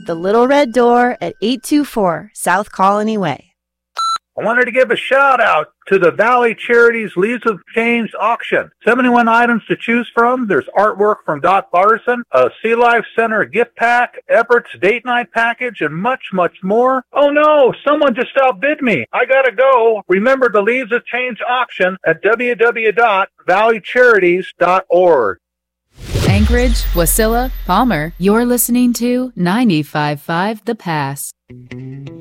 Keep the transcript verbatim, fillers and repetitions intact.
The Little Red Door at eight two four South Colony Way. I wanted to give a shout out to the Valley Charities Leaves of Change auction. seventy-one items to choose from. There's artwork from Doc Larson, a Sea Life Center gift pack, Everett's date night package, and much, much more. Oh no, someone just outbid me. I gotta go. Remember the Leaves of Change auction at w w w dot valley charities dot org. Anchorage, Wasilla, Palmer, you're listening to ninety-five point five The Pass.